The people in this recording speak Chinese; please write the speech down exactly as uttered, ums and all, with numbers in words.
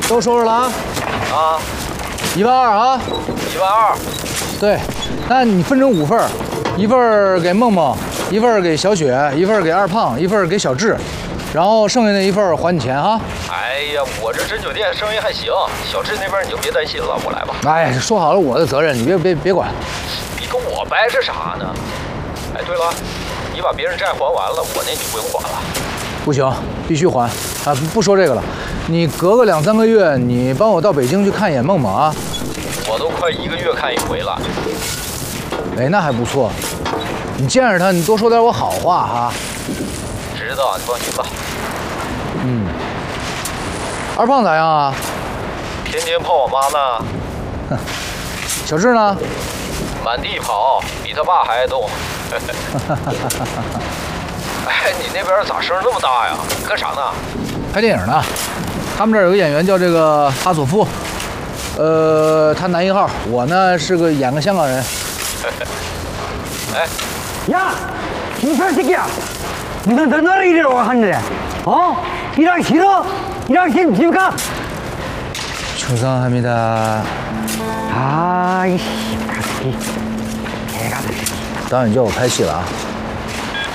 都收拾了啊？ 啊， 一万二啊？ 一万二。 对，那你分成五份儿，一份儿给梦梦，一份儿给小雪，一份儿给二胖，一份儿给小智，然后剩下那一份儿还你钱啊。 哎呀，我这真酒店生意还行，小智那边你就别担心了，我来吧。 哎，说好了我的责任，你别别别管。 你跟我掰扯啥呢？哎，对了，你把别人债还完了，我那你不用还了。 不行，必须还啊！不不说这个了，你隔个两三个月，你帮我到北京去看一眼梦梦啊。 我都快一个月看一回了。 哎，那还不错。你见着他，你多说点我好话哈。 知道，你放心吧。 嗯。二胖咋样啊？ 天天泡我妈呢。 哼。小智呢？ 满地跑，比他爸还爱动。哎，你那边咋声那么大呀？干啥呢？ 拍电影呢。他们这儿有个演员叫这个哈索夫，呃，他男一号，我呢是个演个香港人。 哎， 呀，你这새끼야，무슨 전화를 이리로 하는데? 어? 일하기 싫어? 일하기 싫습니까? 충성합니다. 아이씨, 가스기. 개가. 导演叫我拍戏了啊。